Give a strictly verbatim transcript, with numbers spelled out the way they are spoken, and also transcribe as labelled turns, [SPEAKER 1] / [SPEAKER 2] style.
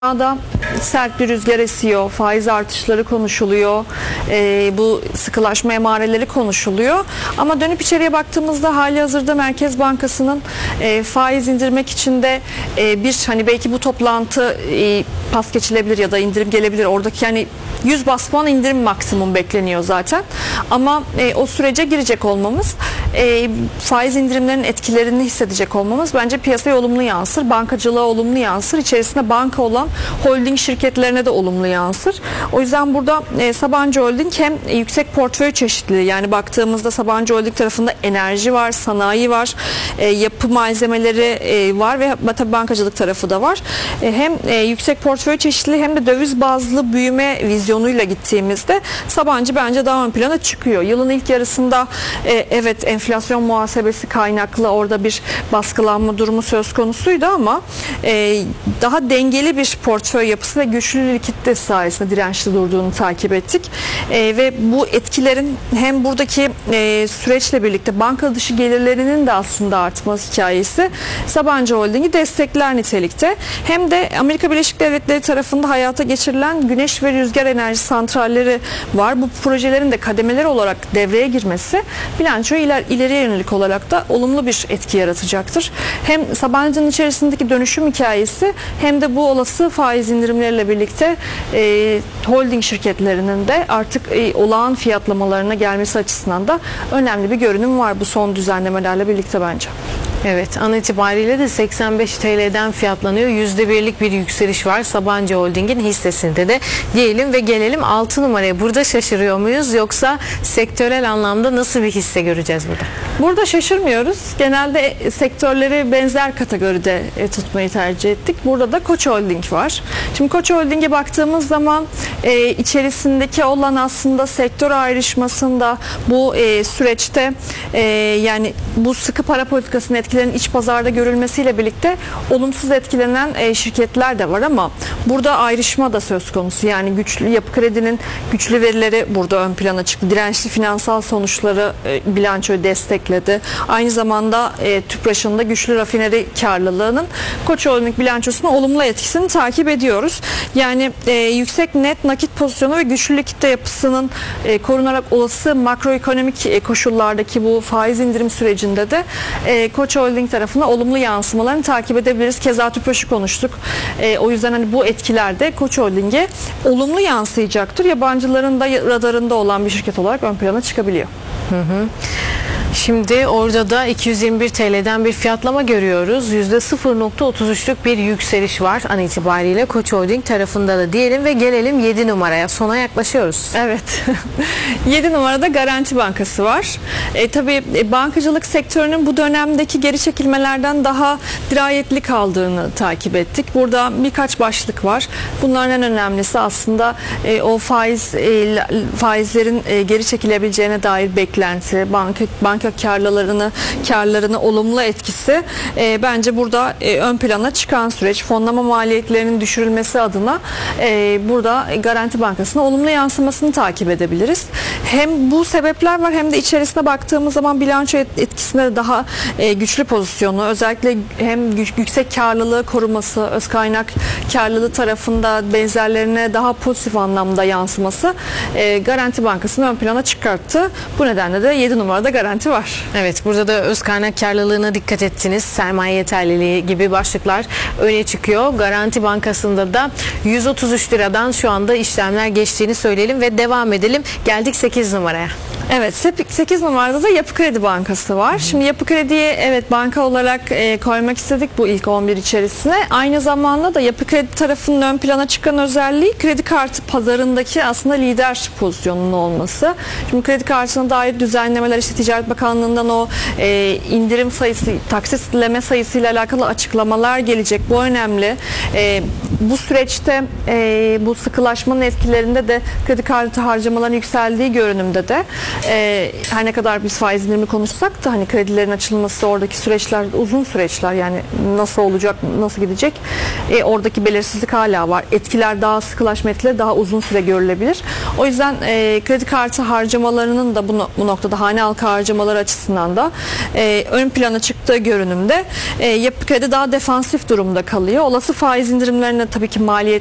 [SPEAKER 1] Dünyada sert bir rüzgar esiyor, faiz artışları konuşuluyor, e, bu sıkılaşma emareleri konuşuluyor. Ama dönüp içeriye baktığımızda hali hazırda Merkez Bankası'nın e, faiz indirmek için de e, bir hani belki bu toplantı e, pas geçilebilir ya da indirim gelebilir. Oradaki yani yüz bas puan indirim maksimum bekleniyor zaten. Ama e, o sürece girecek olmamız, e, faiz indirimlerinin etkilerini hissedecek olmamız bence piyasaya olumlu yansır, bankacılığa olumlu yansır, içerisinde banka olan holding şirketlerine de olumlu yansır. O yüzden burada e, Sabancı Holding hem e, yüksek portföy çeşitliliği, yani baktığımızda Sabancı Holding tarafında enerji var, sanayi var, e, yapı malzemeleri e, var ve tabii bankacılık tarafı da var. E, hem e, yüksek portföy çeşitliliği hem de döviz bazlı büyüme vizyonuyla gittiğimizde Sabancı bence daha ön plana çıkıyor. Yılın ilk yarısında e, evet enflasyon muhasebesi kaynaklı orada bir baskılanma durumu söz konusuydu ama e, daha dengeli bir portföy yapısı ve güçlü likitte sayesinde dirençli durduğunu takip ettik. E, ve bu etkilerin hem buradaki e, süreçle birlikte banka dışı gelirlerinin de aslında artması hikayesi Sabancı Holding'i destekler nitelikte. Hem de Amerika Birleşik Devletleri tarafında hayata geçirilen güneş ve rüzgar enerji santralleri var. Bu projelerin de kademeleri olarak devreye girmesi bilançoya iler, ileriye yönelik olarak da olumlu bir etki yaratacaktır. Hem Sabancı'nın içerisindeki dönüşüm hikayesi hem de bu olası faiz indirimleriyle birlikte e, holding şirketlerinin de artık e, olağan fiyatlamalarına gelmesi açısından da önemli bir görünüm var bu son düzenlemelerle birlikte bence.
[SPEAKER 2] Evet, an itibariyle de seksen beş T L'den fiyatlanıyor. yüzde birlik bir yükseliş var Sabancı Holding'in hissesinde de diyelim ve gelelim altı numaraya. Burada şaşırıyor muyuz yoksa sektörel anlamda nasıl bir hisse göreceğiz burada?
[SPEAKER 1] Burada şaşırmıyoruz. Genelde sektörleri benzer kategoride tutmayı tercih ettik. Burada da Koç Holding var. Şimdi Koç Holding'e baktığımız zaman e, içerisindeki olan aslında sektör ayrışmasında bu e, süreçte e, yani bu sıkı para politikasının etkilerinin iç pazarda görülmesiyle birlikte olumsuz etkilenen e, şirketler de var ama burada ayrışma da söz konusu. Yani güçlü Yapı Kredi'nin güçlü verileri burada ön plana çıktı. Dirençli finansal sonuçları e, bilançoyu destekledi. Aynı zamanda e, Tüpraş'ın da güçlü rafineri karlılığının Koç Holding bilançosuna olumlu etkisini takip ediyoruz. Yani e, yüksek net nakit pozisyonu ve güçlü likitte yapısının e, korunarak olası makroekonomik e, koşullardaki bu faiz indirim sürecinde de e, Koç Holding tarafına olumlu yansımalarını takip edebiliriz. Keza Tüpraş'ı konuştuk. E, o yüzden hani bu etkiler de Koç Holding'e olumlu yansıyacaktır. Yabancıların da radarında olan bir şirket olarak ön plana çıkabiliyor.
[SPEAKER 2] Hı hı. Şimdi orada da iki yüz yirmi bir T L'den bir fiyatlama görüyoruz. yüzde sıfır nokta otuz üçlük bir yükseliş var an itibariyle Koç Holding tarafında da diyelim ve gelelim yedi numaraya. Sona yaklaşıyoruz.
[SPEAKER 1] Evet. yedi numarada Garanti Bankası var. E, tabii bankacılık sektörünün bu dönemdeki geri çekilmelerden daha dirayetli kaldığını takip ettik. Burada birkaç başlık var. Bunların en önemlisi aslında e, o faiz e, faizlerin e, geri çekilebileceğine dair beklenti, banka banka karlarını karlarını olumlu etkisi e, bence burada e, ön plana çıkan süreç. Fonlama maliyetlerinin düşürülmesi adına e, burada Garanti Bankası'na olumlu yansımasını takip edebiliriz. Hem bu sebepler var hem de içerisine baktığımız zaman bilanço etkisinde daha e, güçlü pozisyonu, özellikle hem yüksek karlılığı koruması, öz kaynak karlılığı tarafında benzerlerine daha pozitif anlamda yansıması e, Garanti Bankası'nı ön plana çıkarttı. Bu nedenle de yedi numarada Garanti var.
[SPEAKER 2] Evet, burada da öz kaynak karlılığına dikkat ettiniz. Sermaye yeterliliği gibi başlıklar öne çıkıyor. Garanti Bankası'nda da yüz otuz üç liradan şu anda işlemler geçtiğini söyleyelim ve devam edelim. Geldik sekiz numaraya.
[SPEAKER 1] Evet, sekiz numarada da Yapı Kredi Bankası var. Şimdi Yapı Kredi'yi evet banka olarak e, koymak istedik bu ilk on bir içerisine. Aynı zamanda da Yapı Kredi tarafının ön plana çıkan özelliği kredi kartı pazarındaki aslında lider pozisyonunun olması. Şimdi kredi kartına dair düzenlemeler, işte Ticaret Bakanlığı'ndan o e, indirim sayısı, taksitleme sayısı ile alakalı açıklamalar gelecek. Bu önemli. E, bu süreçte e, bu sıkılaşmanın etkilerinde de kredi kartı harcamaların yükseldiği görünümde de e, her ne kadar biz faiz indirimi konuşsak da hani kredilerin açılması, oradaki süreçler uzun süreçler, yani nasıl olacak, nasıl gidecek, e, oradaki belirsizlik hala var. Etkiler daha sıkılaşma etkileri daha uzun süre görülebilir. O yüzden e, kredi kartı harcamalarının da bu, bu noktada hane halkı harcamaları açısından da e, ön plana çıktığı görünümde e, yapı kredi daha defansif durumda kalıyor. Olası faiz indirimlerine tabii ki maliyet